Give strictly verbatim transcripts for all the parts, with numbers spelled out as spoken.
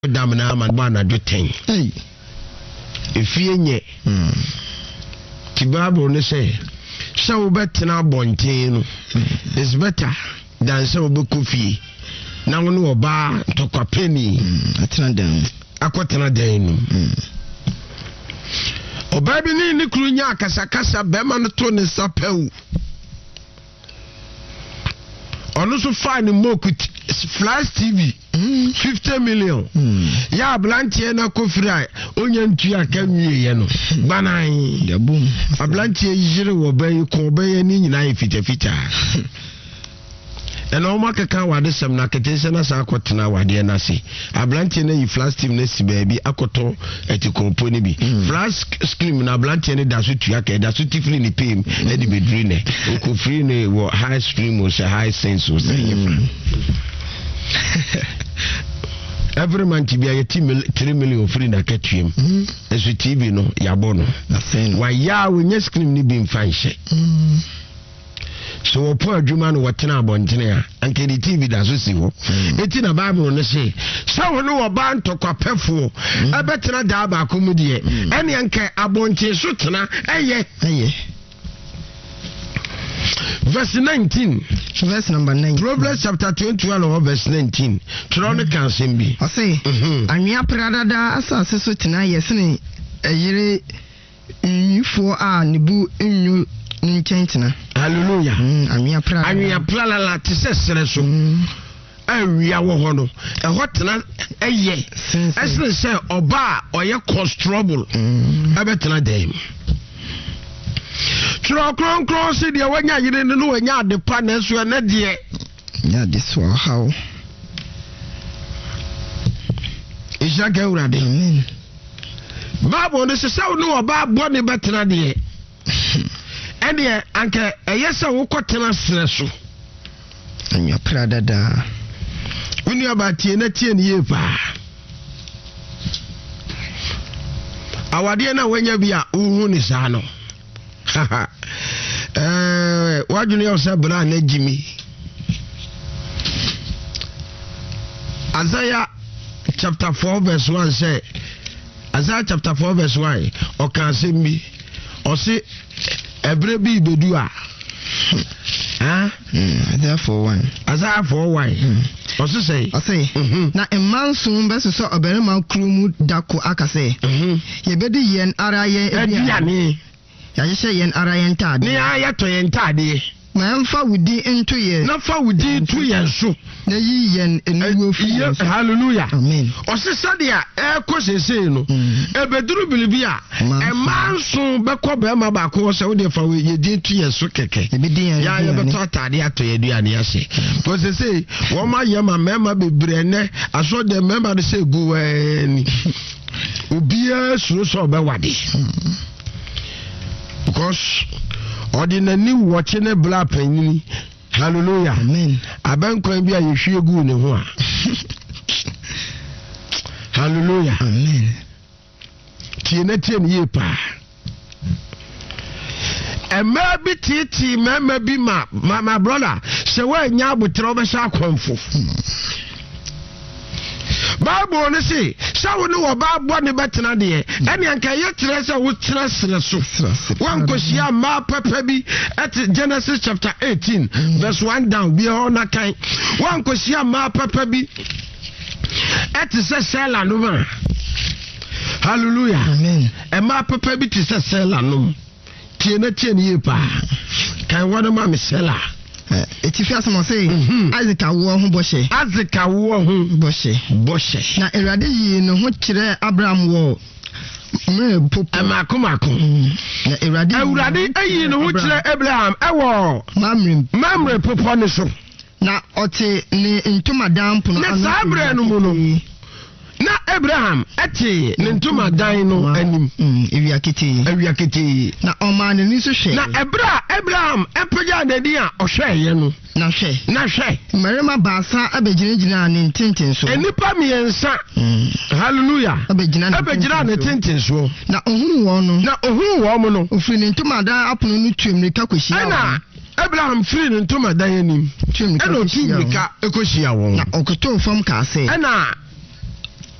dam na ama bana do ten hey efie nye mm ti Bible ne say sha wo betena bonten no is better than sha wo be kofie na wo no oba tokopeni atena dan akotena dan no oba bi ni ni kru nya akasa kasa be ma no to ne sapew ono so fine mokut Flash T V mm. fifty million mm. ya blanche na kofira onye ntu aka nwie no banan ya boom ablanche yire wo bayi ko bayi ni nyina ifita fita eno makaka wade sem na ketese na sa akotena wade na se ablanche na yi Flash T V na si baabi akoto etikompo ni bi mm. Flash screen na ablanche ne da so tua ka da so tifri ni pem na di bedri ne ko free ne wo high stream o se high sense o se mm. Every month be a three million free na ketuem mm. Eso T V no ya bono wa ya we nye screen ni bi mfanhye mm. So opo adwuma no wotena abontene a anke di T V da so si ho mm. Eti na Bible no say sawo no oba ntokopefo mm. Abetena da ba komu de mm. Ene anke abonche so tena eye eye Verse nineteen, verse number nineteen. Proverbs chapter twenty-one, verse nineteen. Trona can simbi. I say, Anya Prada, Asa so tonight, yes, and a year for our Nibu in you in Chantina. Hallelujah. Anya Prada, Anya Prada, la Tissessa. We are one. A hot not a ye. As they say, Oba or your cost trouble. I bet not dame. Tro kron kron se de wanya yire ne no wanya de pa na so na de nya de so how Isaka urade amen Bible ne se saw no oba bo ne betena de ene anke eyesa wo kotena sere so anya prada da uni abatie na tie ne yepa awade na wanya bia uhu ni sa no eh wajuni yourself bra na Jimmy Isaiah chapter four verse one say Isaiah chapter four verse one o kan se mi o se ebre bi bedu a ah Isaiah four one Isaiah four one o se say o say na emansun be so oberema krumu dako aka say ye bedi yen ara ye ediane ya yese yen ara yen tade ni ya to yen tade ma mfa wudi into ye na fa wudi to yen so na yi yen enuwo fu hallelujah amen o se sade a e ko sese no e beduru bilibi a e manso be ko be ma ba ko se wo de fa ye di to yen so keke ya ya be to tade ato ye duane ya se ko sese wo ma ye ma mema bebre ne aso de mema de se gu wani obia suro so be wade because ordinary watching a black penny. Hallelujah. Amen. Abankwan bi a yehwie gu ne ho a. Hallelujah. Amen. Tiene tiene ye pa. Emma bi titi mama bi ma my brother se we nya abotre obesha akwanfo. Bible ne say sawo ne wo ba bo ne betena de ene anka ye tere se wo tere sere so wan kosia ma papa bi at Genesis chapter eighteen verse one down bi ho na kan wan kosia ma papa bi at se sela no ma hallelujah amen e ma papa bi ti se sela no tie na tie ne ye pa kan wona ma me sela etifi asemo say Isaac awo ho boshe Isaac awo ho boshe boshe na Erade yi no ho kire Abraham wo me popo amakomako na Erade Erade ayi no ho kire Abraham ewo mamre mamre popo ne so na ote ne ntomadan pono na sabre no mu no na Abraham ati ne ntuma dan no anim ewia kete ewia kete na oma ne ni so hwe na ebra Abraham epeja na di a ohweye no na hwe na hwe marima baasa abegyinagina ne ntintin so enipa miensa hallelujah abegyina abegyina ne ntintin so na ohunu wo no na ohunu wo mo no ofiri ne ntuma dan apono no twem ne ka kohyia na Abraham free ne ntuma dan anim twem ne ka kohyia ekohyia wo na okoto fam ka ase na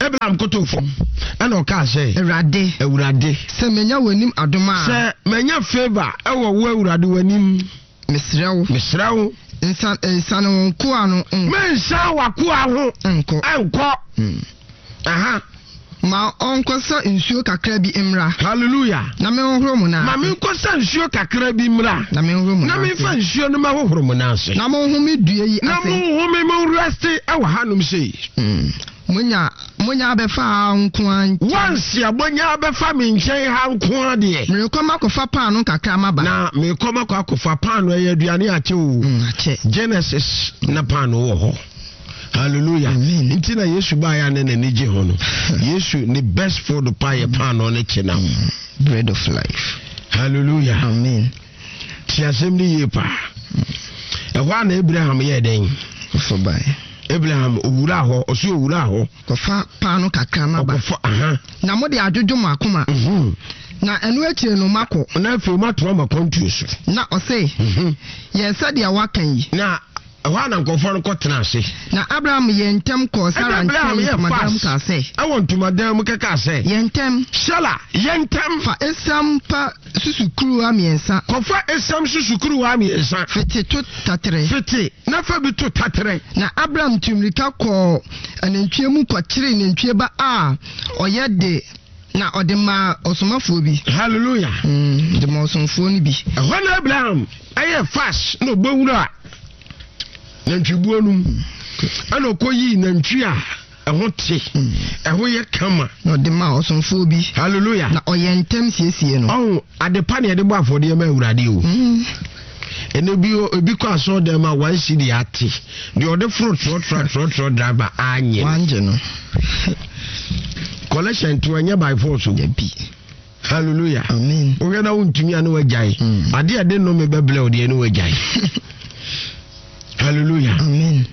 Abraham koto fom ana o ka say Ewurade Ewurade se menya wanim adoma se menya favor ewo wo Ewurade wanim mesrew mesrew insan insan won ko anu men san wa ko aho enko enko aha ma onkosa nsuo kakra bi imra hallelujah na me hohoro mu na ma me nkosa nsuo kakra bi imra na me hohoro mu na me fa nsuo no ma hohoro mu na ase na mo home dua yi ase na mo home mo rest e wa hanum sei munya munya abefa nko an once abonya abefa me nchen ha nko ade me koma kofa pan no kakra maba na me koma kwa kofa pan no ye aduane ache o ache Genesis na pan wo ho hallelujah nti na Yesu ba ya ne ne je ho no Yesu ni best food pie pan no ne chena bread of life hallelujah amen ti asem ni ye pa e ho na Abraham ye den so bai Abraham owura ho oso owura ho kofa pan no kakra maba kofa aha na mo de adwodwo makoma mhm na enu etie no mako na fe matro ma kontuso na ose mhm ye said ya wakan yi na wa na nkofo no kotena ase na Abraham yentem ko Sarah ntem madam ka se awon tumadam keka se yentem shala yentem fa esam pa susukuru amiensa kofa esam susukuru amiensa fete to tatre fete na fa bi to tatre na Abraham tumrika ko anantwie mu ko kire nantwie ba a oyede na odema osomafo bi hallelujah mm de mo osomfo ni bi ehwa na Abraham aye fast no gbowura nantwibuo num ana okoyi nantwi a eho te eho ye kama no de ma osomfo bi hallelujah na oyentem siesie no oh adepa ne de bo afode ma Ewurade o ene bi obi kwa so de ma one city ate de ode fruit fruit fruit fruit fruit driver anye wanje no collection to anya by force o bi hallelujah amen o yena untumi anu wajai ade ade no me beble o de anu wajai hallelujah amen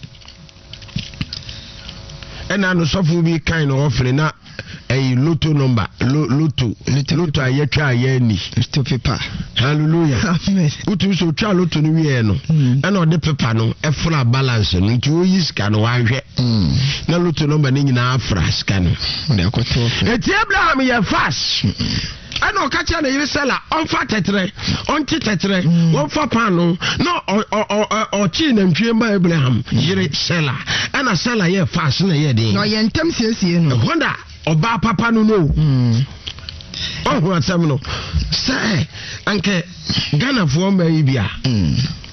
ena no sofu bi kind of offering na a lotto number lotto lotto ayetwa ayani to paper hallelujah amen utu so twa lotto no wie no ena ode paper no e full balance no nti o yi sika no wanhwe na lotto number ni nyina afra sika no de akoto eti Abraham ye fast ana o kacha na yiri sela on fa tetre on ti tetre won fa pano no o o o chi na ntwe mba Abraham yiri sela ana sela ye fast na ye din no ye ntem siesie no wonder oba papa no no mm oh what sam no say anke Ghana fo mba yi bia mm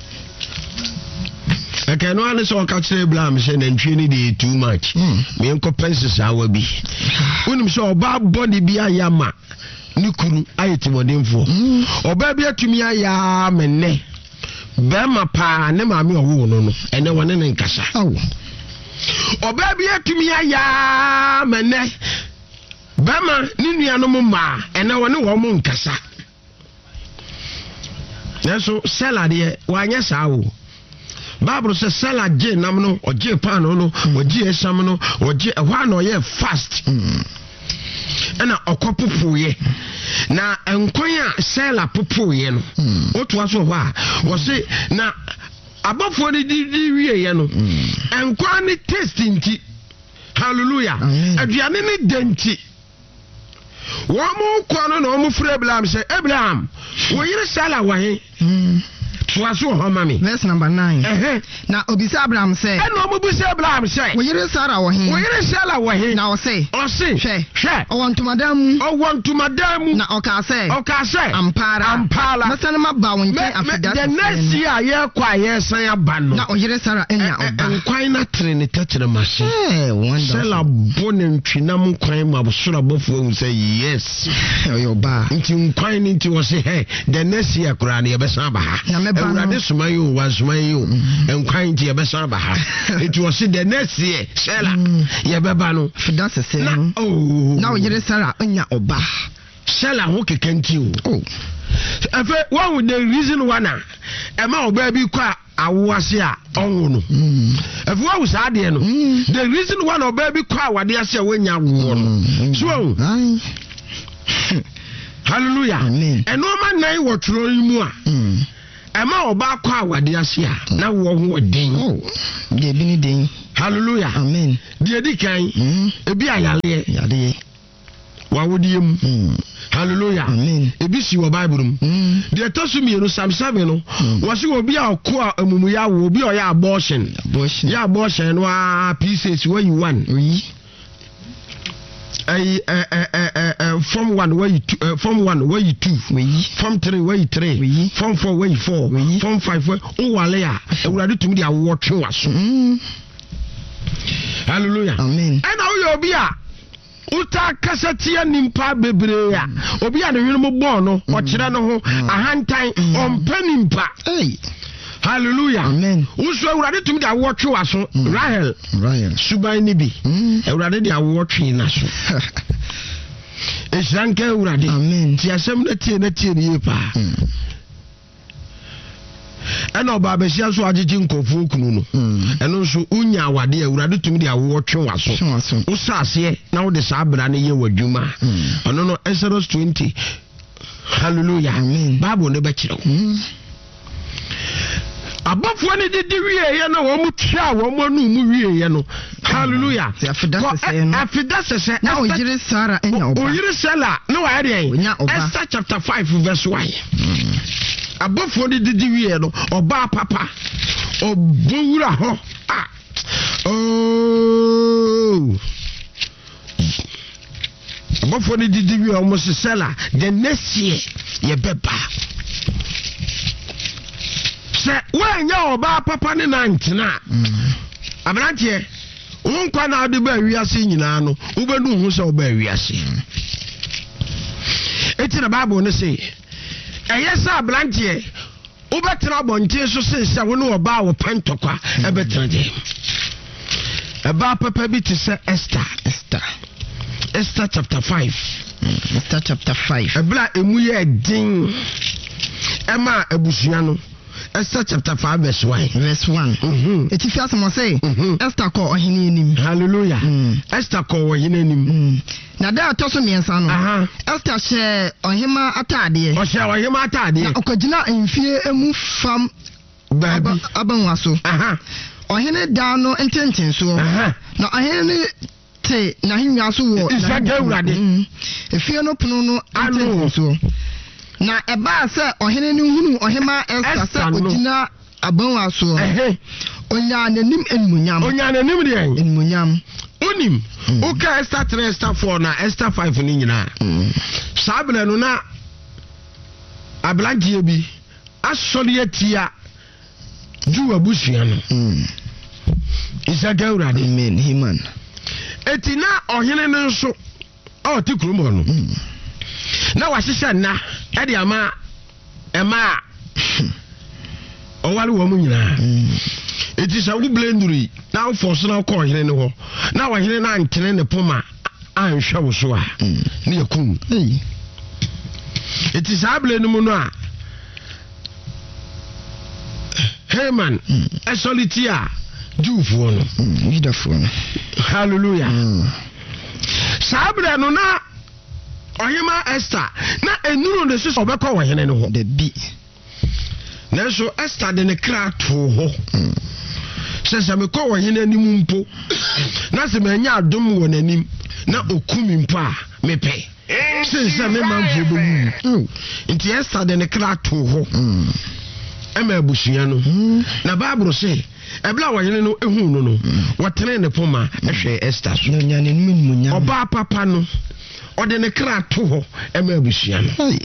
aka no ane so kacha Abraham she na ntwe ni dey too much me enko penses awa bi unim so oba body bi ayama nikuru ayetimodemfo oba bi atumi aya menne be ma pa ne ma me owo no no ene wone ne nkasa awo oba bi atumi aya menne be ma ni nuanom ma ene wone wo mo nkasa yeso sela de wanya sawo Bible says sela je nam no oje pan no oje esam no oje ehwa na oye fast ana okopopoye na enkwan a sela popoye no otoa so ho a wo se na abafo de di wie ye no enkwan ni taste nti hallelujah aduane ni denti wo mo kwa no na wo mo frɛ Abraham sɛ Abraham wo yire sela wa he Twaso ho mami. Verse number nine. Eh na obisa Abraham say. E no obisa Abraham say. Wo yire Sarah wo he. Wo yire Sarah wo he. Na o say. O say. Hwe. Hwe. O want to madam. O want to madam. Na o ka say. O ka say. Ampara. Ampara. Masana ma ba won chen afida. The next year ye kwa ye san aba no. Na o yire Sarah enya oba. Nkwan na tere ne tetere mase. Eh wonderful. Sela bonen twinam nkwan ma bosora bofo hu say yes. Yo ba. Nti nkwan ni nti wo say hey the next year kura ne ye besan aba ha. Ewurade suma yo wasuma yo enkwan nti ye besan aba ha. It was the next year Sela ye beba no fida sese no. Oh na o yire Sarah enya oba. Sela ho kekanti o. Oh efe one with the reason one na e ma oba bi kwa awase a onwo no efe wa usa de no the reason one oba bi kwa awade ase a wanya wo no so hallelujah eno ma nai wo tro mu a Ema oba kwa awade ase a na wo ho den. Oh. De bi ni den. Hallelujah. Amen. De di kan. Ebi ayale. Yade. Wa wodiem. Hallelujah. Amen. Ebi si wo Bible mu. De tosu mi no Psalm seven no. Wo se obi a ko amumu ya wo obi o ya abortion. Abortion. Ya abortion no a pieces where you want. Oui. I uh, uh, uh, uh, form one where you two, uh, form one where you two, oui. Form three where you three, oui. Form four where you four, oui. Form five where oh wale a we ready to me they are watching us. Hallelujah. Amen. And now you obi a uta kasatia nimpa bebre a obi a de hwene mo bon no o kire no ho ahantan ompa nimpa. Hey. Hallelujah. Amen. Uso awurade tumi da watch waso. Rahel. Rahel. Suban ni bi. Awurade da watch na so. Esranka awurade. Amen. Ti asem na tie na tie ni pa. Eno ba be sia so agigi nkofo kunu no. Eno so unya awade awurade tumi da watch waso. Usase na wo de sa bra na ye wadwuma. Ono no Exodus twenty. Hallelujah. Amen. Bible ne be kire. Abafo ne didi wiye ye no wo mutia wo mo nu mu wiye ye no. Hallelujah. Afida sese no. Afida sese na o yire Sara enya oba. O yire Sela na wa ade en. Esther chapter five verse one. Abafo ne didi wiye no oba papa obowura ho. Ah. Oh. Abafo ne didi wiye o mo Sela the next year ye beba. Se wanya oba papa ne na ntina abrantie wonkwa na ade ba wiase nyina no wobenu hu se oba wiase eti na Bible ne say eyesa abrantie wobetra bontie so sense wo ne oba wo pantokwa ebetra de eba papa bi te se Esther Esther Esther chapter five Esther chapter five ebla emu ye din ema abusua no Esther chapter five verse one. Verse one. Mhm. Eti fi asemo say Esther ko ohene enim. Hallelujah. Esther ko ohene enim. Na da atoso miensa no. Aha. Esther she ohema atade. O she ohema atade. Na okogina enfie emu fam baby abanwa so. Aha. Ohene da no ententen so. Aha. Na ohene te na hinwa so wo. Isa gawrade. Efie no pono no ententen so. Na eba se ohene ni hunu ohema Esther se ogina abanwa so. Eh. Onya nanim enmunyam. Onya nanim de en. Enmunyam. Onim. Oka Esther three Esther four na Esther five ni nyina. Sabele no na ablantie bi asori atia ju abusua no. Isa gawrade. Amen. Himan. Eti na ohene no nso o ti kromo no. Na washisha na e de ama ema o wale wo mu nyina eti sa wo blenduri na wo force na ko hene ne ho na wo hene na ntene ne poma anhwa wo so a ne yakun eti sa blenu mu no a Haman esoliti a Jewfo no Judafo no hallelujah sa blenu na Oyema Esther na enuru de siso obekọ wo hene ne ho de bi na so Esther de ne kra to ho se se me kọ wo hene anim mpo na se me nya adom wo nanim na okumi mpo a mepe se se me manfo bewu nti Esther de ne kra to ho ema abusua no na Bible say ebla wo hene no ehu no no wo tene ne poma ehwe Esther so nya ne nim nya oba papa no ode ne kra to ho ema abusua no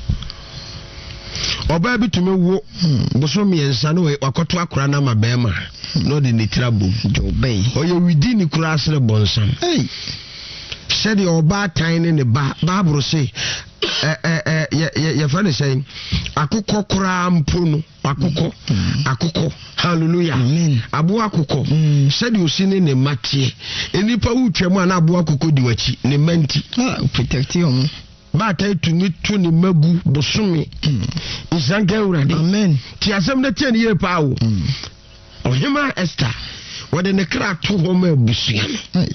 oba bi tumi wo boso miensa no wakoto akora na mabema no de ne trabo jobei oye widi ni kura asre bonsam hey said the oba tiny ne ba Bible say eh eh eh ye ye fa ne say akukọ kura mpo no akukọ akukọ hallelujah amen abo akukọ said you see ne matie enipa wutwam ana abo akukọ di wachi ne manti ah protect you ba ta tumi tu ne magu bosome isanka urade amen ti asem na tie ne ye pa wo ohima Esther wode ne kra to ho ma abusua no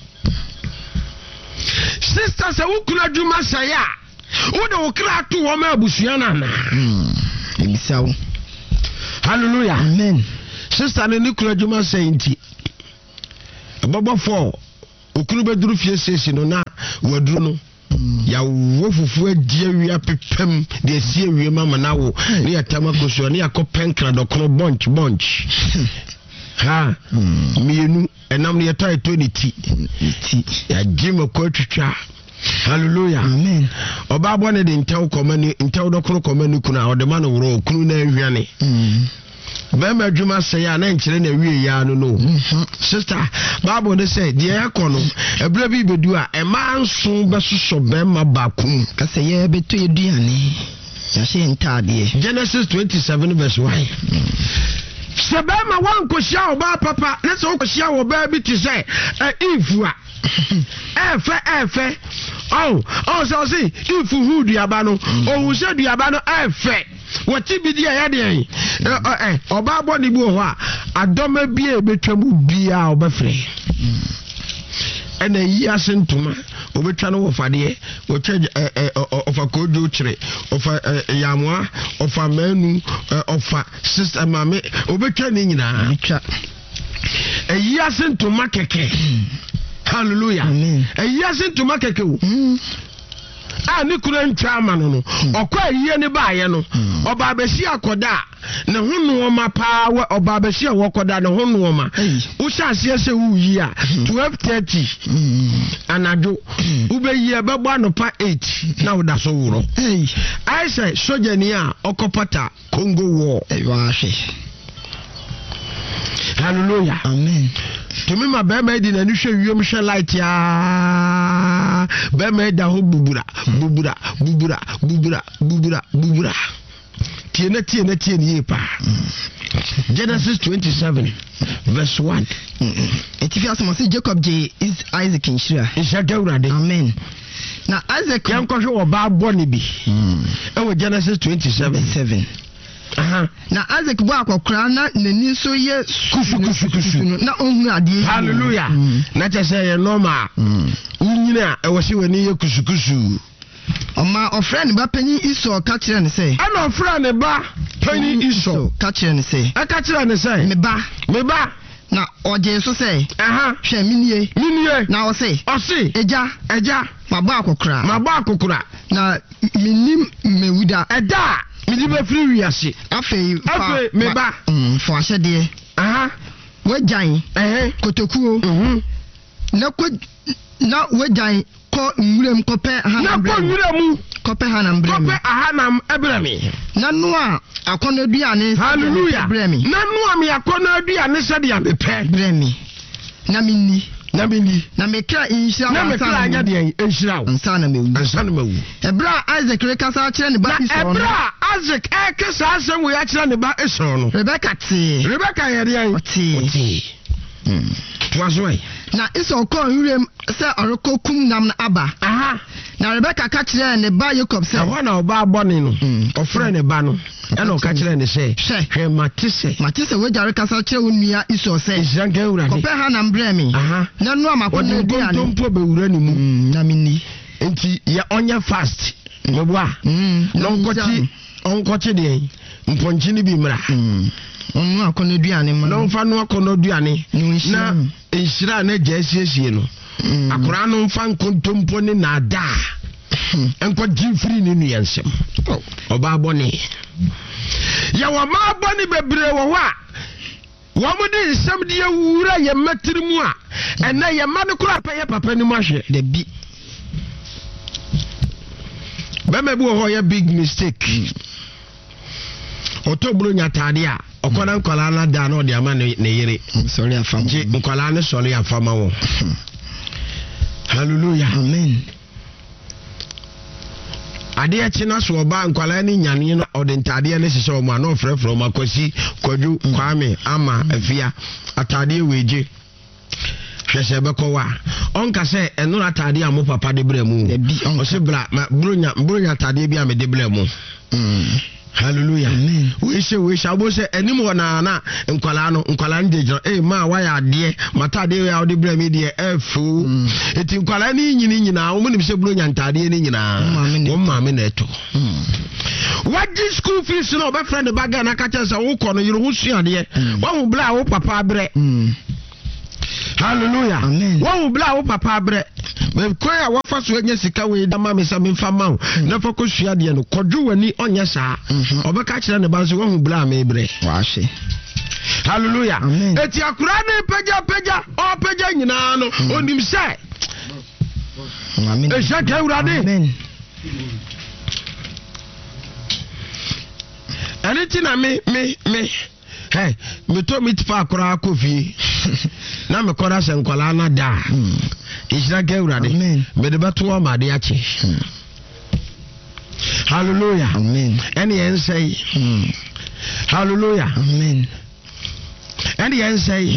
sister se wukura djuma saya wo de wo kra to ho ma abusua na na mm ebisawo Hallelujah. Amen. Sister ne ni kura djuma senti. Baba four okunu beduru fie sesi no na waduru no. Ya wo fufu adi awia pepem de asi awia mama na wo ne atama koso ne akopɛn kradokono bunch bunch. Ha mienu enam ne yeta eto ni ti ti ya jima ko twitwa. Hallelujah. Amen. Oba bone de ntew komani ntew dokoro komani kuna odema no woro okunu na ahwiane. Mm. Bema adwuma sey ya na nkire na wie ya no no. Sister, Bible dey say de yakono ebra bi bedu a ema nso besoso bema bakum ka say ye beto eduane. Ya she ntade. Genesis twenty-seven verse one. Sebema wan koshia oba papa na so koshia oba bi ti say e ifua efe efe oh oh so see ifu hu duaba no ohun se duaba no efe wati bi dia ya de eh eh oba boni bi ho a adoma bi e betwamu bia obafre ena yi asentuma obetwa no wofade wotwa ofa kojo kire ofa yamwa ofa manu ofa sister mame obetwa ni nyina twa eyi asentuma keke. Hallelujah. Amen. Eyi asentuma keke o. Ah ni kura ntwa ama no no okwa yiye ne baaye no oba abesi akoda ne hunu oma pa oba abesi awokoda ne hunu oma wo hyase ese wu yi a twelve thirty anajo ube yi e bebo anopa eight na wo da so wuro I say soja ni a okopata Congo war e wa hwe. Hallelujah. Amen. To me my bema di na ni hwe wiem hwe light ya bema da ho bubura bubura bubura bubura bubura bubura tiene tiene tiene yepa. Genesis twenty-seven verse one. Etifi asoma se Jacob je is Isaac inshira ishaka urade. Amen. Na Isaac yan ko hwe oba boni bi e wo Genesis twenty-seven seven. Aha. Na Isaac bo akokra na nani so ye kusu kusu kusu na onhu ade. Hallelujah. Na che say ye normal. Unyina e wo se wani ye kusu kusu. Oma ofrani ba pani Esau ka kire ne say. Ana ofrani ba pani Esau ka kire ne say. E ka kire ne say. Me ba. Me ba. Na oje so say. Aha. Hwe minie. Minie. Na o say. O say. Eja. Eja. Mabo akokra. Mabo akokra. Na minim mewuda. Eda. Midi be free wiase. Afei. Afei me ba. Mm, fo ahede. Aha. Wajan. Eh. Kotokuo. Mhm. Na ko na wajan ko nwurem kope hanam. Na ko nwurem kope hanam brem. Kope hanam ebremi. Na no a akono duane. Hallelujah. Bremi. Na no a me akono duane se de abepe. Bremi. Na minni. Na minni. Na me kra inshira. Na me kra anya de enshira. Ansa na mewu. Ansa na mewu. Ebra Isaac rekasa kire ne ba Esau. Ebra Isaac e kesa asem we ya kire ne ba Esau no. Rebecca ti. Rebecca ye de an. Ti. Mm. Twaso na Esau ko nwurem se orokokum nam na aba. Aha. Na Rebecca ka kire ne ba Jacob se. Na na oba abone no. Ofre ne ba no. E na o ka kire ne se. Hwe matise. Matise we jare kasa kire wonua Esau se. Isranka ewura kope ha na mbremi. Aha. Na no amakona dia ne. Ontompo be wura ni mu. Na minni. Enti ya onye fast. Meboa. Mm. Nonkochi onkochi de. Mponchi ni bi mra. Mm. Onu akono duane ma. No mfa no akono duane. Na enhira na jasiesie no. Akora no mfa nkontompo ni na da. Enko jimfiri ni nuyansem. Oba abone. Ya wa ma abone bebre wo ho a. Wo mo di nsem de awura ye matiri mu a. Ena ye ma ne kura pa ye papa ni mu ahwe. De bi. Bema bu ho ye big mistake. Otobro nyatade a okona nkola na da na odi ama ne yere. Sorry afam. Je nkola ne sorry afama wo. Hallelujah. Amen. Ade achi na so oba nkwala ni nyane no odentade ne sese o ma no frefro makosi kwaju kwame ama afia atade weje hwese bekowa onka se enura atade a mo papa de bremu o se bra bronya bronya atade bi a me de bremu. Mm. Hallelujah. Amen. We say we shall bo say enim wona na nkwala no nkwala ndejiro eh ma wa ya de mata de ya odi bra me de efu eti nkwala ni nyini nyina wo mu ni se bro nya ntade ni nyina wo ma me na eto what this school fees no be friend ba ga na ka che say wo ko no yiro ho suade wo hu bla wo papa abre hallelujah amen wo hu bla wo papa abre me koya wo fa so anya sika we da ma me sa me fa ma na fa ko suade no kodwo wani onya sa obeka kire ne ba so wo hu bla me bre wa hye hallelujah amen eti akura ne peja peja o peja nyina no onim se amen e shaka urade amen anything na me me me hey me to me tifa akura kofi na me kora se nkwala na da e shaka urade amen me de beto ma de ache hallelujah amen any en say hallelujah amen any en say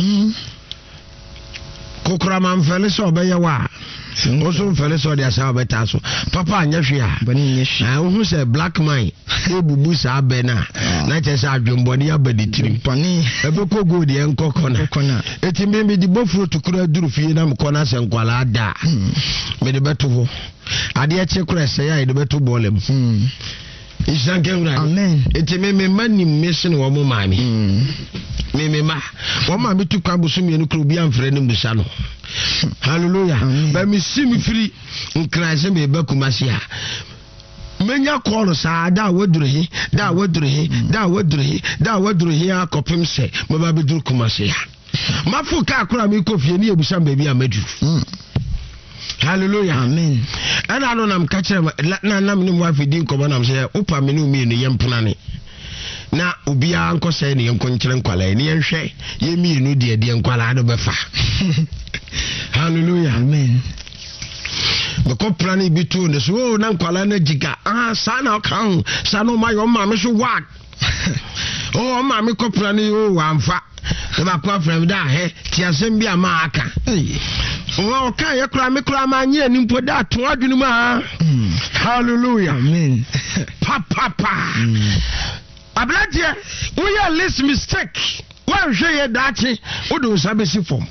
kokura man fele so obeye wa oso fele so de asa obeta so papa anya hwe a bani nya hwe ah hu se black mine ebubu sa be na na che sa adwombode abadi tirim pani ebe ko go de enkoko na kona eti me me di bofuro tukura duru fie na mko na se nkwala ada me de beto ho ade e che kura se ya de beto bolem Ishanke ura amen eti me me mani mission wo mo mami me me ma wo ma me tukwa busu me no kro bi amfre ne mbusa no hallelujah ba mi simi free nkraje me ba kumasi a menya call sa da waduru hi da waduru hi da waduru hi da waduru hi akopem se me ba be duru kumasi a mafu ka akura me kofie ne ebusa baby amadu hallelujah amen ana no nam ka kire na nam ni mo afidi nkomo nam se upa me no mi no yempuna ne na obia nko se ne yenko nkire nkwala ne yenhwe ye mi no de de nkwala do befa hallelujah amen bako plani bitu ne so na nkwala na jiga ah sana kan sana ma yo ma me so wa oh ma me ko plani o wa mfa e ba kwa frem da he ti asem bi ama aka o ka ye kura me kura ma nye ni mpo da to adwunu ma hallelujah amen pa pa pa ablaje we are less mistake when hwe ye dachi o do sabesi form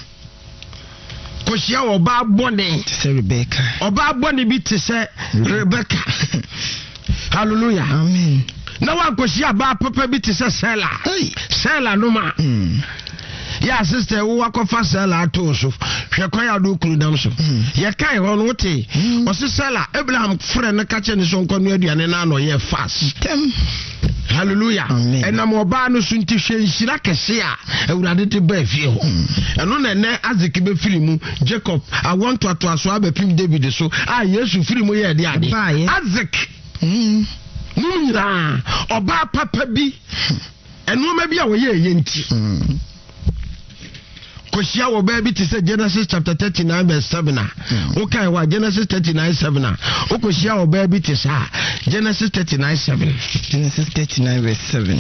ko sia oba bone se Rebecca oba bone bi te se Rebecca hallelujah amen na wa ko sia ba papa bi te se Sela Sela no ma ya sister wo wakofa Sela to so hwe kwa ya do kuru dam so ye kai ho no te o se Sela Abraham frɛ ne ka che ne so nkonu aduane na no ye fast hallelujah enam oba no so nti hwe nhira kese a awurade te ba fie ho eno na ne Isaac be firi mu Jacob I want to to aso abepim David so ah Yesu firi mu ye de ade Isaac mm nura oba papa bi eno ma bi a wo ye ye nti kosia wo ba bi te say Genesis chapter thirty-nine verse seven a okay wa Genesis thirty-nine seven a o kosia wo ba bi te sa Genesis thirty-nine seven Genesis thirty-nine verse seven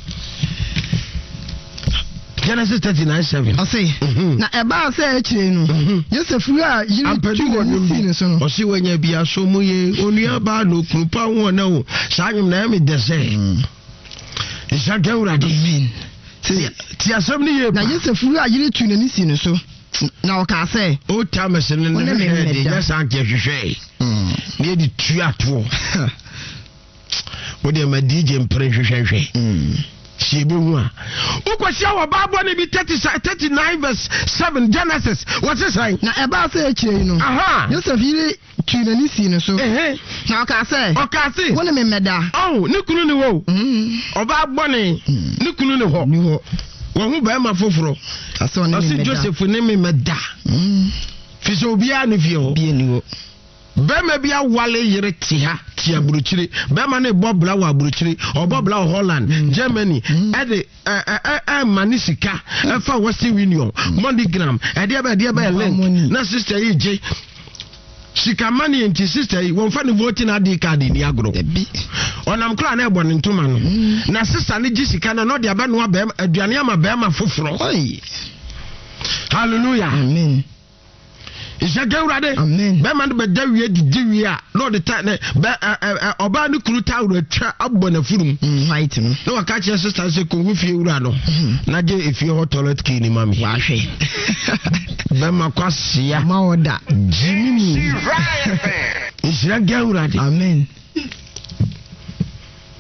Genesis thirty-nine seven I say na eba say e kire no Joseph a yiri tu ne so no o si wanya bia so mu ye onua ba no krupa won na o sa nyum na me de say isa gawrade amen ti asem ni ye na Joseph a yiri tu ne si ne so na o ka say o ta mesene ne de ya san ke hwehwe mm ne di tu ato o de ma D J mpre hwehwe mm siebe hu a ukwasi wa Bible ne bi thirty-nine verse seven Genesis what is saying na eba say e kire no aha Joseph yiri tu ne si ne so eh na o ka say o ka say wona me meda oh ne kunu ne wo mm oba gbone ne kunu ne ho ni ho wo hu ba ma foforo aso ne me meda Joseph ne me meda mm fi so bia ne fi ho bia ni ho bema bia wale yere ti ha ti aburuchiri bema ne bobla wa aburuchiri o bobla Holland mm. Germany mm. e de eh eh eh manisika e fa Western Union MoneyGram e de ba de ba link na sister yi je sika money enti sister yi won fa ne voting I D card ni agro bi onam kra na ebo ne ntoma no mm. na sister ne ji sika na no de aba no aba aduane ama ba ma foforo hallelujah amen Isha gawrade amen be man be dawie didiwie a no the time be oba ne kuru tawro twa abona furum right no no wa ka che sister se ko hu fie wura no na je ifie ho toilet key ni mami wa hwe be ma kwasia ma oda jimini Isha gawrade amen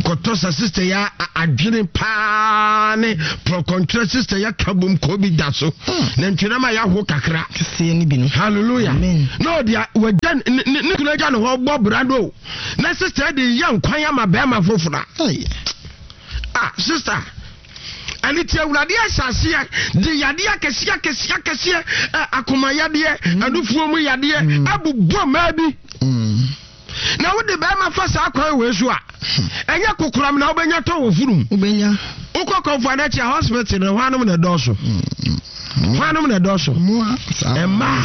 kotosa sister ya adwene pa ne pro control sister ya kabum ko bi da so na ntwena ma ya ho kakra kese ni bi no hallelujah amen no dia wajan ne kuna ja no ho bo brado na sister de ya nkwan ya ma ba ma fofura ah sister ani ti awurade asase ya de yade akese akese akese akoma yade adufuo mu yade abubo ma bi na wo de ba ma fa sa akwan we so a enya kokoram na obenya to wo furum obenya ukoko na chi hospital na hwanum na doso hwanum na doso emma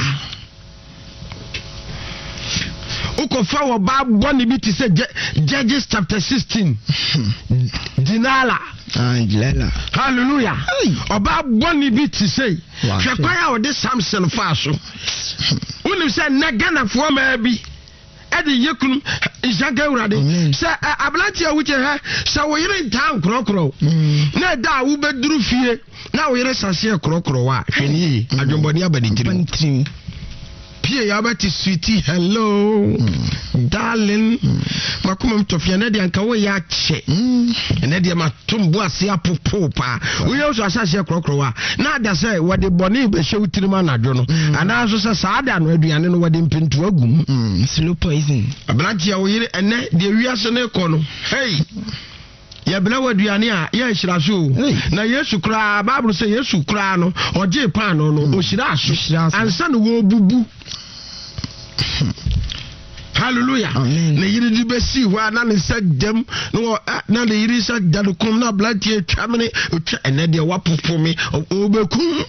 ukofa wo ba boni bi ti say Judges chapter sixteen dinala Angela hallelujah oba boni bi ti say hwekwan a wo de Samson fa so unu say na Ghana fo ma bi edi yekunu isaga urade se ablati awuche ha se wo yire ntan krokro na da wo beduru fie na wo yire sase krokro wa hwani adwomboni abadintiri pie ya bati sweetie hello darling makuma mtofia na dia nka wo ya che na dia matumbo ase apopo pa wo ye so asase krokro wa na da se wo de boni be hwe utirima na dwo no ana so se saada no aduane no wo de mpintu agum slow poison ablati ya wo yire ene de wiase ne ko no hey ya bela waduane a ya hira so na Yesu kra Bible say Yesu kra no oje pan no no ohira so ansa no wo bubu hallelujah na yiri di besi wa na ne sagdam no na le yiri sagdam kom na blati atwamene otwa ene de wapopo me obekum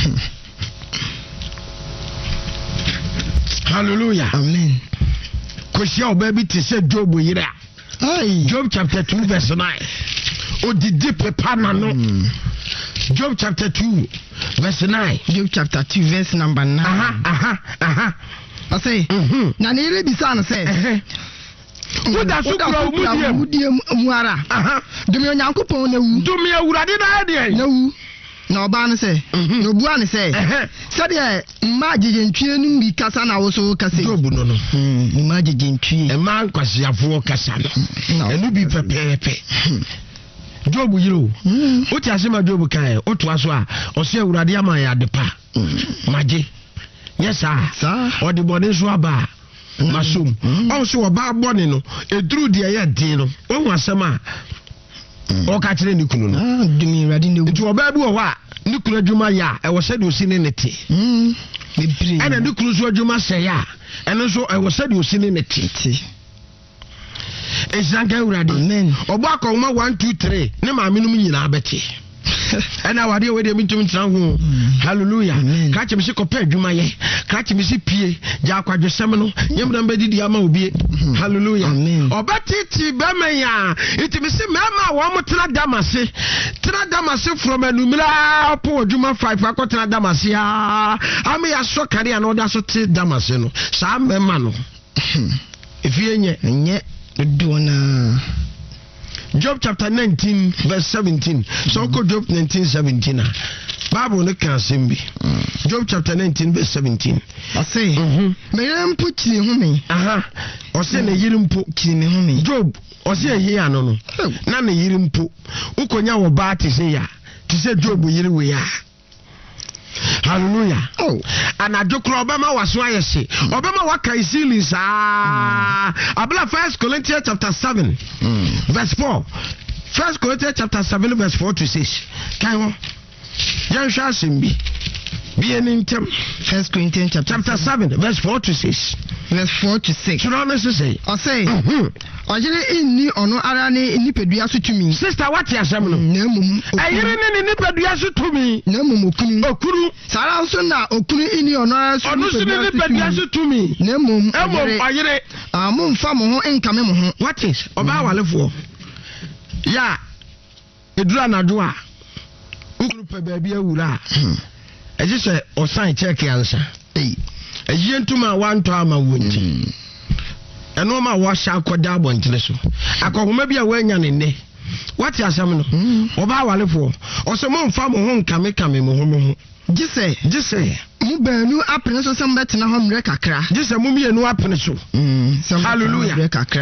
hallelujah amen kosia obabi ti se Job yira Ay. Job chapter two verse nine. O didi prepare na no. Job chapter two verse nine. Job chapter two verse number nine. Aha aha aha. I say. Mhm. Na ne re bisa na say. Wo da so kura umudie umudie muara. Aha. Dumi onyankopon na wu. Dumi awurade na de. Na wu. Na oba ne say. No bua ne say. Say de ma jeje ntwie nu bi kasa na wo so kasa. Job no no. Mm, ma jeje ntwie. E ma nkwasiafo kasa no. Enu bi pepepe. Job yiro. O ti ase ma Job kan e, o to aso a, o se awurade ama ya depa. Maje. Yes sir. O de bone so aba. Masum. O so oba bone no, eduru de ya din no. O hu asema o ka kire ni kunu no. Ah, dumi radi ne wu. Nti oba bi wo wa, ni kunu adwuma ya, e wo se de osi ne nete. Mm. Bibiri. Ana ni kunu so adwuma se ya, eno so e wo se de osi ne nete. Ezanga urade. Amen. Obo akoma one two three, ne ma menum nyina abeti. Ena wade we de mintum tran ho. Hallelujah. Ka chim se kopa adwuma ye. Ka chim se pie, ja akwadwesem no. Nyemdam bedidi ama obie. Hallelujah. Obatiti be menya. Itimi se mema wo mo tra damase. Tra damase from anumira po adwuma five akotra damase a. Ame ya so kare an oda so te damase no. Sa mema no. Ifie nye nye dona. Job chapter nineteen verse seventeen. So ko Job nineteen seventeen. Bible no can simbi. Job chapter nineteen verse seventeen. I say, mhm. Me yempo kiri hu me. Aha. O se na yiri mpo kiri me hu me. Job o se ehi ano no. Na na yiri mpo. Ukonya wo ba ti se ya. Ti se Job yiri we ya. Hallelujah. Oh, and I do crop Obama was why I say Obama what can see Lisa Abla First Corinthians chapter seven verse four. First Corinthians chapter seven verse four to six. Can you shall simbi be an intem? First Corinthians chapter, chapter seven verse four to six. Verse four to six. So honest to say. I say Ojere inni ono ara ni nipadua so tumi. Sister what ya asem no? Na mum. Ayire ni nipadua so tumi. Na mum okunu. Okunu. Sara so na okunu inni ono ara so. Ono so nipadua so tumi. Na mum. Emom ayire. Ah mum fa mo ho enkame mo ho. What is? Oba walefo. Ya. Edura na do a. Ukunu pe baabi awura. Eje se osan check answer. Eh. Eje ntuma wanto ama wonti. Eno ma wa sha akoda abontere so. Akọhoma bi a wanya ne ne. What asam no? Oba walefo. Osemo mfa mo ho nkame kame mo ho mo ho. Gise, gise. Mu baanu apene so sem betena ho mre kakra. Gise mu mienu apene so. Mm. Hallelujah. Mre kakra.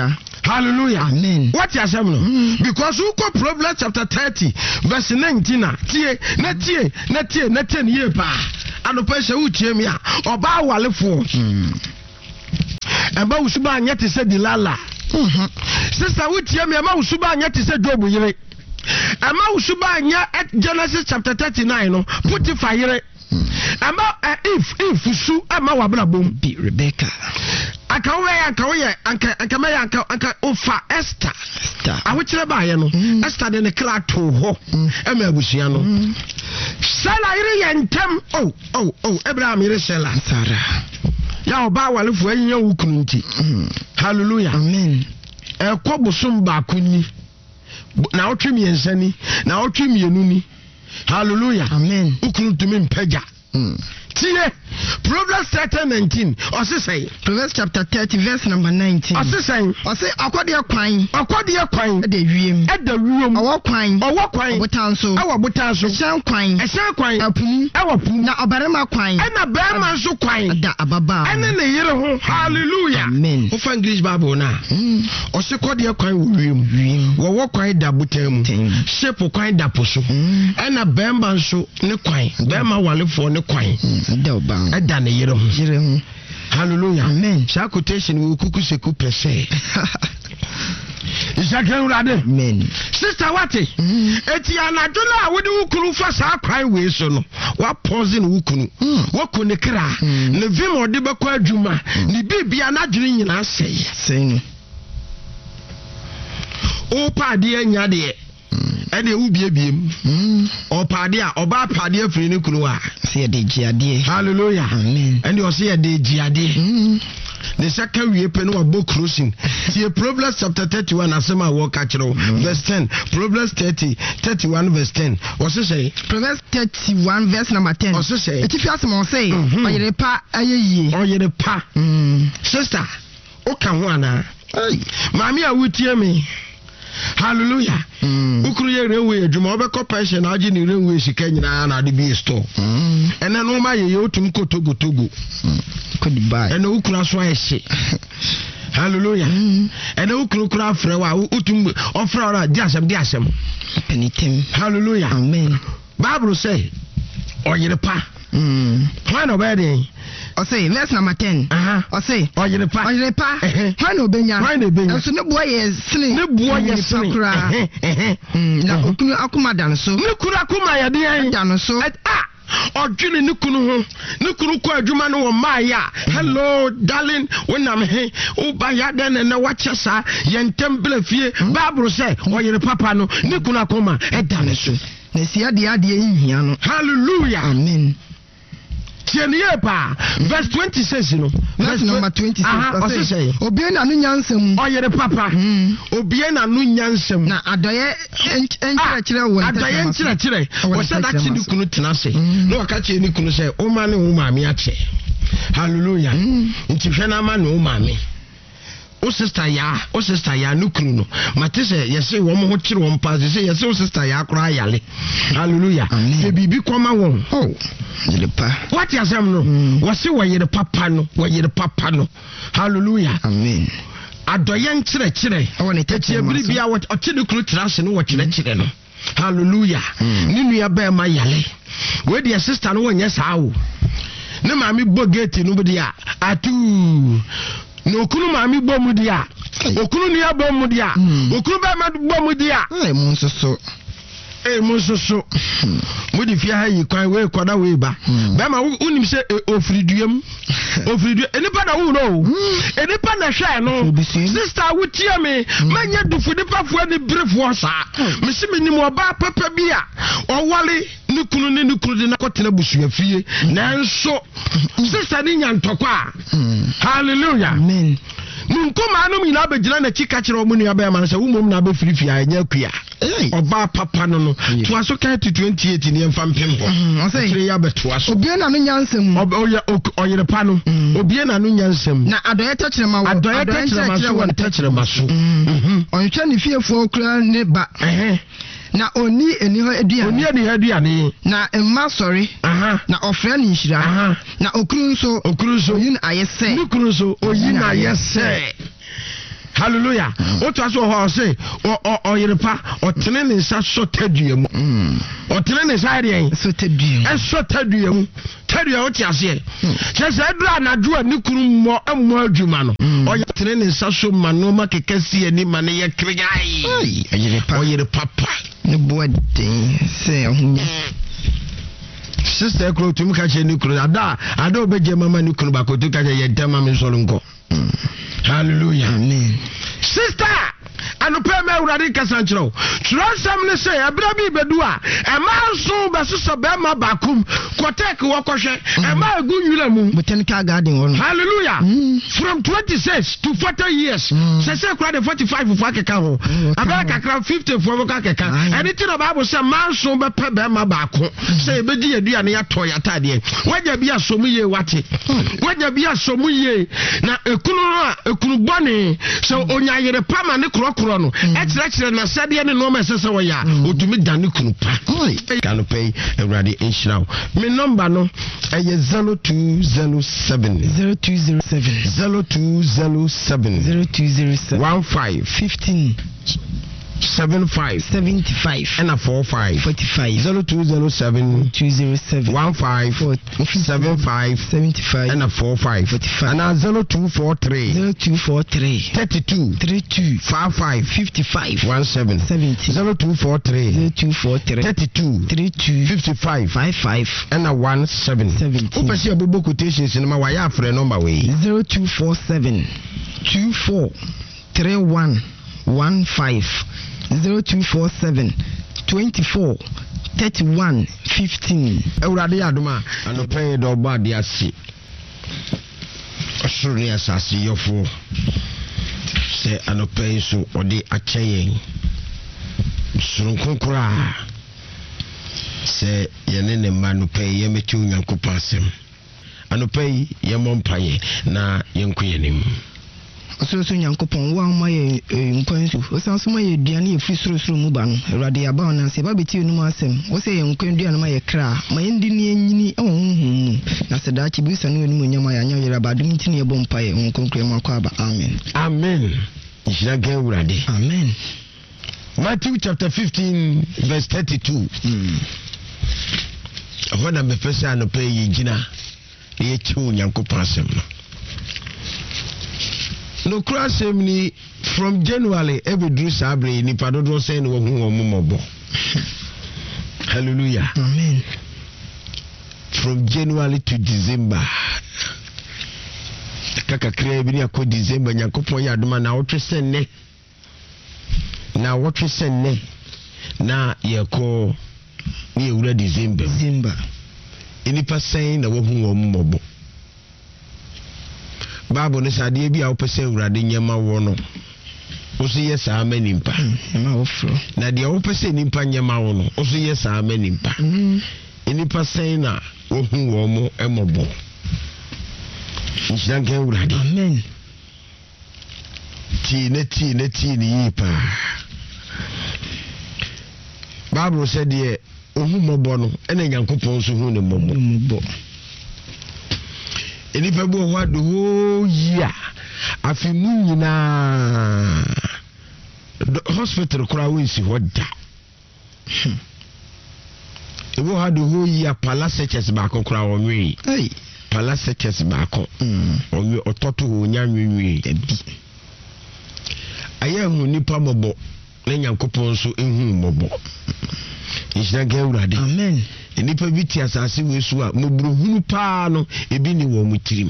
Hallelujah. Amen. What you say no? Mm. Because we go Proverbs chapter thirty verse nineteen na tie na tie na tie na ten ye pa. Anopa se wo tie me a oba walefo. Mm. Eba usuba anya te se Dilala. Mhm. Sister wo tie me ema usuba anya te se Job yire. Ema usuba anya Genesis chapter thirty-nine no Potiphar yire. Ema if if su ema wabra bom bi Rebecca. Aka we aka we anka anka me anka anka ofa Esther. Esther. Awuchire ba ye no. Esther de ne kra to ho. Ema abusua no. Sala yire ye ntem. Oh oh oh Abraham yire Sala. Sarah. Ya oba walefo anya wukunu nti. Hallelujah. Amen. E kwa bosom ba kunni. Na otwem yensani, na otwem yenuni. Hallelujah. Amen. Ukunu tumi mpaja. Mm. Tie Proverbs thirty nineteen. Ose say Proverbs chapter thirty verse number nineteen. Ose say ose akode kwan. Akode kwan. E de wiem. E de wiem. Owo kwan. Owo kwan. Obotanso. Awo botanso. Esan kwan. Esan kwan. Apum. Awo pum. Na obarema kwan. E na barema so kwan. Da ababa. Ene ne yire ho. Hallelujah. Amen. Ofa English Bible na. Mm. Ose kode kwan wo wiem. Wiem. Wo kwan da botam. Shape kwan da poso. Mm. E na barema so ne kwan. Barema walefo ne kwan. Da oba. Eda ne yire ho. Yire ho. Hallelujah. Amen. Sa quotation we kuku seku pese. Isakran rade. Amen. Sister Wati. Eti anadwo na wo de wukunu fa sa kwan we so no. Wa pause no wukunu. Wo ko ne kra. Ne vim ode bekọ adwuma. Ne bibia na dwene nyina sei. Sei no. O pa de anya de. Ene wu biebiem. Mm. O pade a oba pade afiri ne kunu a se de giade. Hallelujah. Amen. Ene o se de giade. Mm. The second we pen wa book crossing. See Proverbs chapter thirty-one asema wo ka kire verse ten. Proverbs thirty thirty-one verse ten. What say? Proverbs thirty-one verse number ten. What say? Eti fi asema say oyere pa ayeye. Oyere pa. Mm. Sister, o ka ho ana. Ai, mami a wutie me. Hallelujah. Mm. Ukuru ye rewe adwuma obekọ pension na agi ni rewe sika nyina na de bi store. Mm. Ene no ma ye otum kotogo togo. Mm. Could buy. Ene ukuru aso ayehye. Hallelujah. Mm. Ene ukuru kura afre wa utum ofre ora di asem di asem. Penitem. Hallelujah. Amen. Bible say oyere pa. Mm. When obedi o say verse number ten. Uh-huh. O say oyere pa. Oyere pa. When obenya. When obenya. So ne boy ye sini. Ne boy ye sini. Eh eh. Na okunu akuma dan so. Ne kunu akuma ya de dan so. Ah. Odwene ne kunu ho ne kunu ko adwuma no wo maaya. Hello darling, when I'm here o ba ya den na wache sa yentem bla fie. Bible say oyere papa no ne kunu akoma edane so. Na sia de ade ehia no. Hallelujah. Amen. Tieniye pa verse twenty says no. Verse number twenty says. Aha, say obie na no nyansam. Oyere papa. Obie na no nyansam. Na adoye enkyere kyere wo. Adoye enkyere kyere. Wo say that ni kunu tena se. No waka kye ni kunu say o ma ne wo maami ache. Hallelujah. Nti hwe na ma ne wo maami. O sister ya, o sister ya no kunu no. Mate say yesi wo mo ho kyere wo mpa say yesi o sister ya kura yale. Hallelujah. Se bibi koma won. Oh. Yelepa. What you say no? Wasi wo yere papa no, wo yere papa no. Hallelujah. Amen. Adoye nkyere kyere. O ne tete biri bia wo otide kunu trase no wo kyere kyere no. Hallelujah. Ni nua ba ma yale. We dia sister no wonye saa wo. Ne maami bo gate no bi dia. Atu. No okunu maami bo mu dia. Okunu ni abo mu dia. Okunu ba ma bo mu dia. Eh mu nsoso. Eh mu nsoso. Mu di fia ha yi kwan we koda we ba. Ba ma unim se ofriduam. Ofridu enipa na wo no. Enipa na hwe no. Sister wutie me. Manya dufu nipa fo ni brefo sa. Me se me nim oba papa bi a. Owale ni kunu ni ni kunu di na kotena busua fie. Nanso sister ni nya ntokwa. Hallelujah. Amen. Nunkoma anu mi na abegina na chika kire omu nua ba ma na se wumom na abefirifia anya kua. Oba papa no no. To aso kan to twenty-eight ni emfa mpembo. O say kire ya beto aso. Obie na no nyansem. Oye oyere pa no. Obie na no nyansem. Na adoye tachire ma wo. Adoye tachire ma so won tachire ma so. Mhm. Onhwe ne fiefo kura ne ba. Eh. Na oni eni ho aduane. Oni eni ho aduane. Na emma sorry. Aha. Na ofre ni nhira. Aha. Na okuru nso. Okuru nso. Oyin ayese. Okuru nso. Oyin ayese. hallelujah o to aso ho say o yerepa o tene ne nsa so tadua mu o tene ne nsa de so tadua e so tadua mu tadua o ti ase chese edura na do ani kunu mo ammo adwuma no o tene ne nsa so ma no ma kekasi ani ma ne ye kregai yerepa o yerepa pa ne boadin se ohun sister kro tum ka che ni kro ada ada obeje mama ni kro ba ko tu ka che ye dem mama so nko hallelujah amen sister anu pe me urade kasanchiro trusam ne say abra bi bedu a e ma so be so be ma bakum kotek wo kohwe e ma agu nwura mu botanical garden won hallelujah mm. From twenty-six to forty years mm. say say kra de forty-five for akeka ho abra kakra fifty for akeka anything the Bible say man so be pe be ma baako say be di adua ne yato yatade waja bi asomu ye wate waja bi asomu ye na ekunu no ekunu bone so onya yere pama ne kro kro no e kire kire na sade ne no ma sese wo ya otumi dane kunu pa kan pay everybody inshira me number no e zero two zero seven zero two zero seven zero two zero seven zero two zero seven one five fifteen seven five seventy-five and a four five forty-five zero two zero seven two zero seven one five seven five seventy-five and a four five forty-five and a zero two four three zero two four three thirty-two thirty-two five five fifty-five one seven seventy zero two four three zero two four three thirty-two thirty-two fifty-five five five and a one seven seventy. Upasi abubu quotations in my wire for a number way zero two four seven two four three one one five zero two four seven twenty-four thirty-one fifteen. Eurade aduma anope do ba de ase osuru ne asase yofo se anope so ode acheyen surun konkura se yene ne manupe yemetu nyankopasem anope yemompaye na yenkuyenim so so nyankopon wa ma ye nkwansu o san so ma ye duane ye firi soro soro mu ba no awurade ya ba na se ba beti enu asem wo se ye nkwan duane ma ye kra ma ye ndi ni enyini e wo honhom na se da chi bi sanu enu nyama ya nya yera ba dum ntini ye bom pa ye nkonkre ma kwa ba amen amen ishira ga awurade amen. Matthew chapter fifteen verse thirty-two mm. When I'm a person no pay ye gina ye chu nyankopon asem no no cross ni from January every drew sabre ni padodo say no hu omomobo hallelujah amen. From January to December kaka kra bi ni akọ December nyankopon ya adoma na wotwe senne na wotwe senne na yeko ni ewura December December enipa sen na wo hu omomobo Bible ne sade bi a wopese urade nyema wo no oso ye saa manimpa nyema wo fro na de wopese nimpa nyema wo no oso ye saa manimpa enipa sen na wo hu wo mo emobo nshanga urade amen ti ne ti ne ti ni yipa Bible said ye ohu mobo no ene nyankopon so hu ne mobo mobo enipa bo ho ado ho yia afi mu nyina hospital kura we si hoda ebo ha do ho yia palaces ba ko kura wo nwi ei palaces ba ko mm o ototo ho nya nwi bi aya hu nipa mobo na nyankopon so ehu mobo ishina ga urade amen. Enipa bi ti asase we so a mobruhunu pa no ebi ni wo mutirim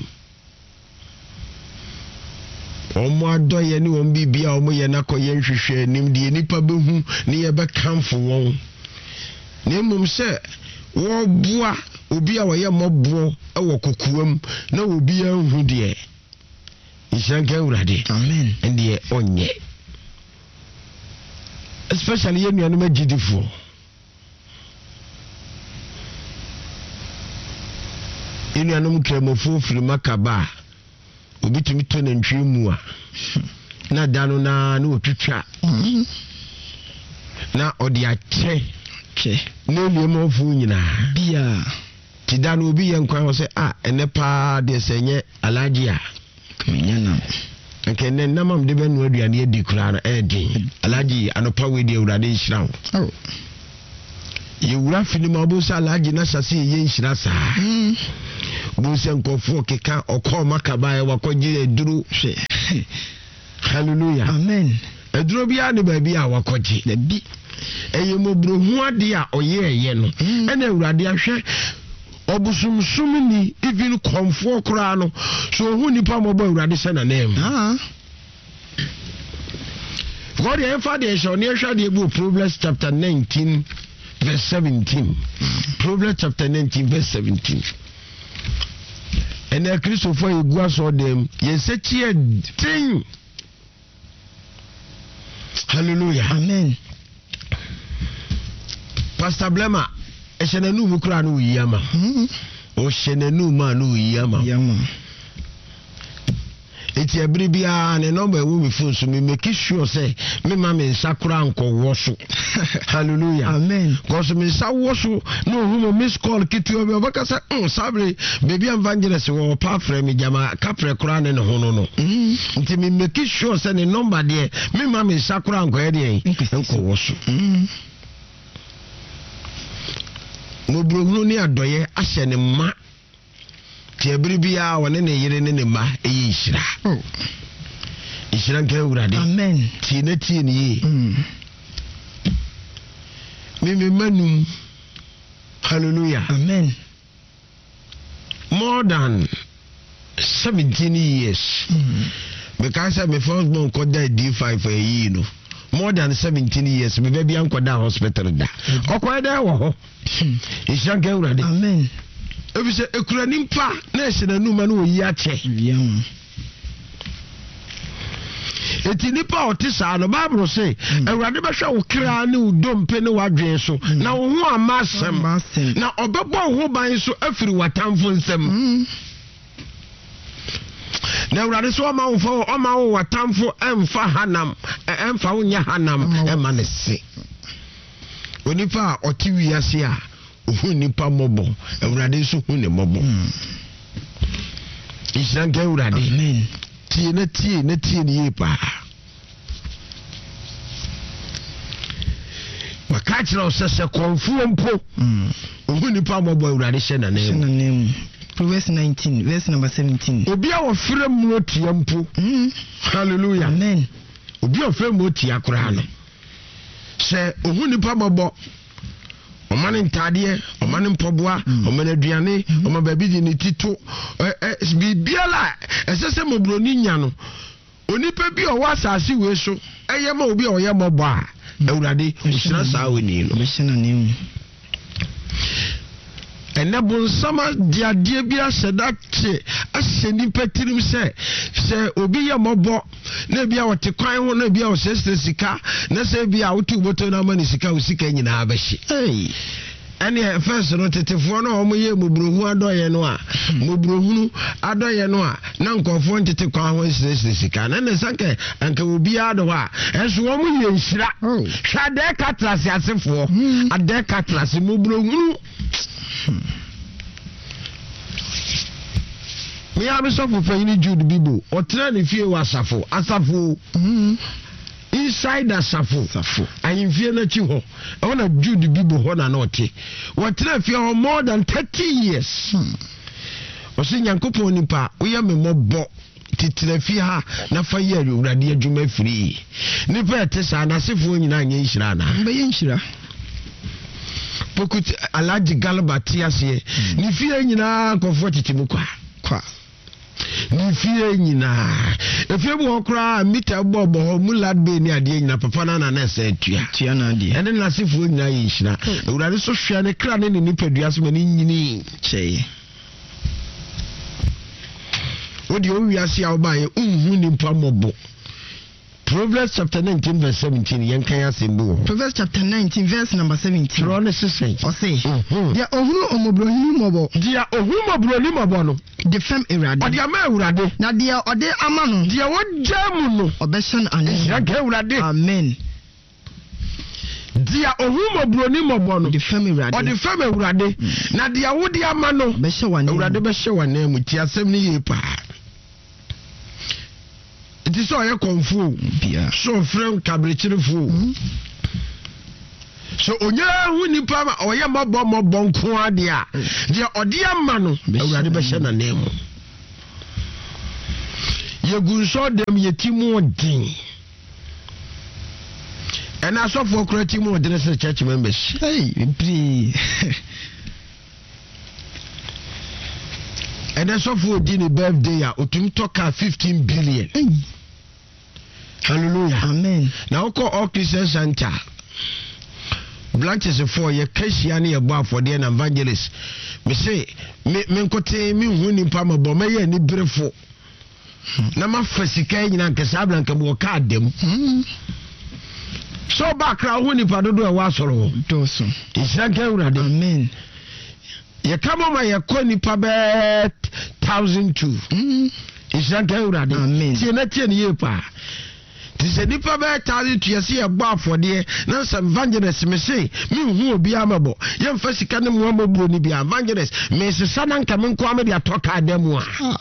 omo adoye ni won bibia omo ye nakoye nhwehwe nim de enipa behu ni ye be kamfo won na mum se wo bua obi a wo ye mobro e wo kokuam na obi anhu de ishanka urade amen ende onye especially ye nuanu magidifo inu anum kremofo firi makaba obitumi to na ntwe mu a na dano na na otwitwa na odi ache che na liemo fu nyina bia ti dano obi ye nkwan ho se ah ene pa de senye alaji a kamenyana anke ne namam de benu aduane adi kura na edin alaji anopa we de awurade nhira wo oh yewura fini ma bo sa alaji na sase ye nhira sa bo se nkofo keka okọ makaba e wakoje eduru hwe hallelujah amen eduro bia ne ba bia wakoje na bi eye mobro hu ade a oye eye no ena awurade ahwe obusumsum ni even komfo kura no so hu nipa mo ba awurade se na nem ah God the Father shall near the book Proverbs chapter nineteen verse seventeen. Proverbs chapter nineteen verse seventeen. And the Christopher you go saw them ye say thing. Hallelujah. Amen. Pastor Blema e shenenu mukura no yama. O shenenu ma no yama. Yama. Eti ebiri bia ne number wo me phone so me make sure say me ma me sakura anko wo so. Hallelujah. Amen. Cause me sa wo so no hu mo miss call kitu obi obaka say mm sabre baby evangelist wo pa frɛ me jama ka frɛ kura ne ho no no. Mm. Nti me make sure say ne number there me ma me sakura anko e dey anko wo so. Mm. Mo brohunu ni adoye ahye ne ma Tiabri bia wone ne yire ne ne ma eyi nhira. Oh. Nhira nka awurade. Amen. Ti na ti ne yi. Mm. Me me manum. Hallelujah. Amen. More than seventeen years. Mm. Because my first born called that D five for a year no. More than seventeen years me baby anko da hospital da. Okwa da wo ho. Nhira nka awurade. Amen. Ebi se ekura nimpa na ehina numa no oyi ache yam eti nipa otisa no Bible say awurade behwa wo kra ne udompe ne wadwen so na wo ho amasem na obebo ho ban so afiri watamfo nsem na awurade so ma wo fo o ma wo watamfo emfa hanam emfa wo nya hanam ema ne se onipa oti wiase a hu nipa mobo awurade so hu ne mobo ishanka awurade amen tie na tie na tie ne yepa makachira osese konfuo mpo hu nipa mobo awurade hye na nem Proverbs nineteen verse number seventeen. Obi a wofre mu otia mpo hallelujah amen obi a wofre mu otia kora no se hu nipa mobo omane ntade omane mpoboa omane aduane oma baabi di ne tito eh bibiala esese mobroni nya no onipa bi o wasase we so eye ma obi o ye mobo a awurade ohira saa woni no mehina nem ene bonsama diade bi aseda che ahye nipa tirim se se obi ye mobo na bia wote kwan ho na bia o sese sika na se bia wotu boto na mani sika o sika nyina abehye hey ene first no tetefo no omo ye mobrohu adoye no a mobrohu adoye no a na nkofo ntete kwan ho sese sika na ne sanke anka obi ado a enso wo mo ye nhira hwa de katrase asefo ade katrase mobrohu me am so for fanyini Jude Bibo otra ne fie wasafo asafo inside asafo asafo ayimfie na chi ho e wona Jude Bibo ho na na ote wotra fie ho more than thirty years osi nyankopon nipa uya me mobo titira fie ha na fa ye awurade adwuma firi nipa etesa na asefo nyina anya nhira na be ye nhira Pokut alaji galba tiase ni fie nyina kofo titimu kwa kwa ni fie nyina efie bu okra mita bobo ho mulad be ni ade nyina papa na na na se tua tua na ade ene na sefo nyina ye nhira awurade so hwea ne kra ne ni padua so mani nyini cheye odi o wiase a obaye unhu ni mpa mobo Proverbs chapter nineteen verse seventeen yenkan asembo Proverbs chapter nineteen verse number seventeen Throne session o say dia ohunu omobrohini mobo dia ohunu mobroni mobo no de fem ewurade odi ama ewurade na dia ode ama no dia wojamu no obehyan ane ya ga ewurade amen dia ohunu mobroni mobo no de fem ewurade odi fem ewurade na dia wodi ama no obehyan wane ewurade behye wane mu ti asem ni ye pa enti so ye konfu bia so frem kabrechirefo so onya hu nipa ma oye mabọ mabọ nko ade a de ode ama no awurade be hye na nemu ye gunso dem yetimu odin and I saw for creating more than a church members. Hey, please. And I saw for dinner birthday, Utum Toka fifteen billion. Hey. Hallelujah. Amen. Now call all Christians Santa. Blanches for your Christiani above for the evangelist. Me say, me menkote me winning Pama Bomay and Ibrefo. Nama Fessica in Casablanca Bocard them. So background when you do a wasoro doso isaka urade amen ye kama ma ye ko nipa be one thousand two mm isaka urade amen tie na tie ne pa ti se nipa be one thousand two ye se ye gba afode na some evangelist me say me hu obi amabo ye mfa sika ne mo amabo ni bia evangelist me se sana nka me nko amade atoka adamu a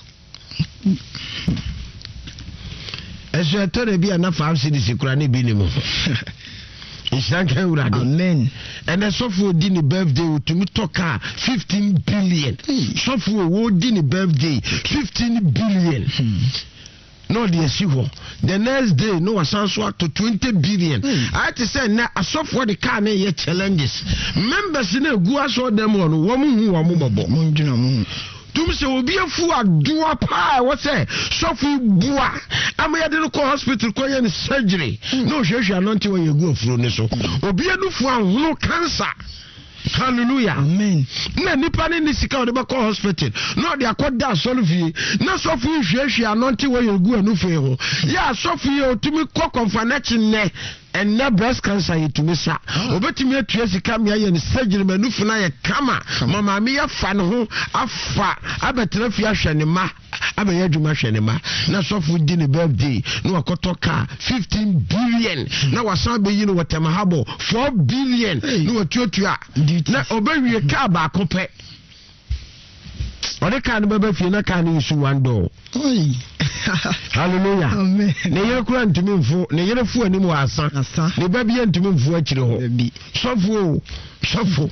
Eso etore bia na five cities kura ne bi ni mo. Ishanka urade. Amen. And the software di ni birthday to me toka fifteen billion. Software wo di ni birthday fifteen billion. No the siho. The next day no asanso to twenty billion. I to say na software the car na ye challenges. Members na gu aso dem on wo mu hu wo mo bobo. Mo njuna mo. Tum se obi afu adoa pa what say sofu bua amaya de ko hospital ko ye surgery no hwehwe anonte wo ye gu afuro ne so obi adufu ahunu cancer. Hallelujah. Amen. Na nipa ne nisika o de ba ko hospital no de akoda solve na sofu hwehwe anonte wo ye gu anufu ho ya sofu ye otumi ko konfanachi ne and na breast cancer yetumi sa obetumi atua sika me aye ne surgery manufu na ye kama mama me ya fa ne ho afa abetra fi ahwe ne ma abeya adwuma hwe ne ma na sofu di ne birthday no akotoka fifteen billion na wasan be yi no watamahabo four billion no watuatua na obewie ka ba akopɛ ode ka no baba fi na ka no isu wando oi hallelujah amen ne yere kura ntumi mfu ne yere fu ani mu asa ne ba bia ntumi mfu akire ho sofo sofo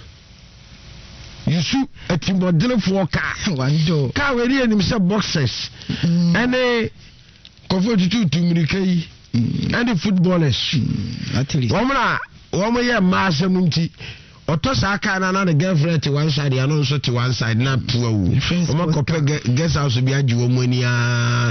yusu atimodele fu ka wando ka weri anim se boxers ene kofo tutu tumirika yi and footballers at least womna womo ye ma asem nti oto sa aka na na the girlfriend to one side ya no so to one side na puawu o ma kope guest house bi agi wo mu ani a